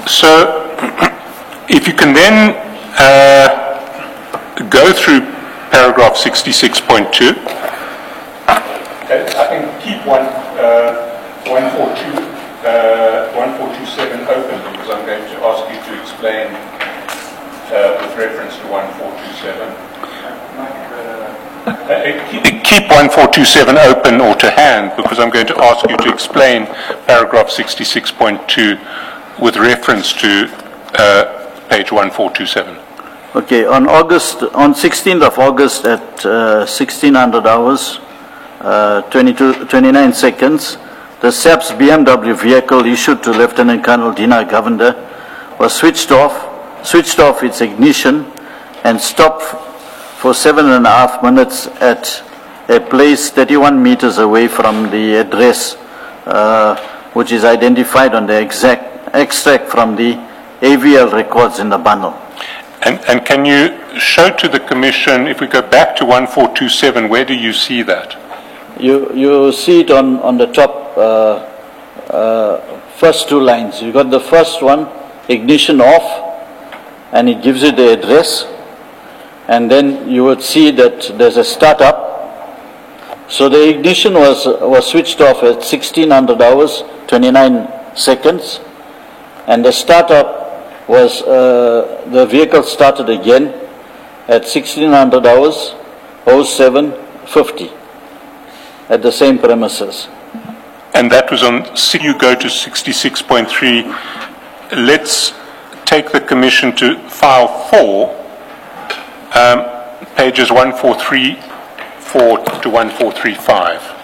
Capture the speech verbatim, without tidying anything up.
So, if you can then uh, go through paragraph sixty-six point two. Okay, I can keep one, uh, one forty-two, uh, one forty-seven open because I'm going to ask you to explain uh, with reference to one forty-seven. Uh, keep, keep one forty-seven open or to hand because I'm going to ask you to explain paragraph sixty-six point two with reference to uh, page one forty-seven. Okay, on August, on sixteenth of August at uh, sixteen hundred hours, uh, twenty-two, twenty-nine seconds, the S A P S B M W vehicle issued to Lieutenant Colonel Dina Govender was switched off, switched off its ignition and stopped for seven and a half minutes at a place thirty-one meters away from the address, uh, which is identified on the exact extract from the A V L records in the bundle. And, and can you show to the Commission, if we go back to one four two seven, where do you see that? You, you see it on, on the top uh, uh, first two lines. You got the first one, ignition off, and it gives you the address. And then you would see that there's a startup. So the ignition was, was switched off at sixteen hundred hours, twenty-nine seconds. And the startup was, uh, the vehicle started again at sixteen hundred hours, oh seven fifty, at the same premises. And that was on, see you go to sixty-six point three. Let's take the Commission to file four, um, pages one four three four to one four three five.